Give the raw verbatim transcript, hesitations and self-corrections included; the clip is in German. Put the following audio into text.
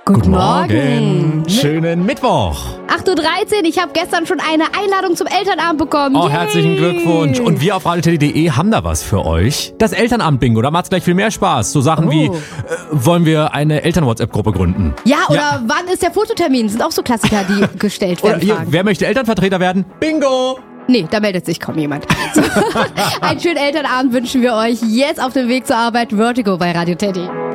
Guten Morgen. Schönen Mittwoch. acht Uhr dreizehn, ich habe gestern schon eine Einladung zum Elternabend bekommen. Oh, Yay. herzlichen Glückwunsch. Und wir auf radio teddy punkt de haben da was für euch. Das Elternabend-Bingo, da macht's gleich viel mehr Spaß. So Sachen Oh. wie, äh, wollen wir eine Eltern-WhatsApp-Gruppe gründen? Ja, oder Ja. wann ist der Fototermin? Sind auch so Klassiker, die gestellt Oder werden. hier, Fragen. wer möchte Elternvertreter werden? Bingo! Nee, da meldet sich kaum jemand. So. Einen schönen Elternabend wünschen wir euch jetzt auf dem Weg zur Arbeit. Vertigo bei Radio Teddy.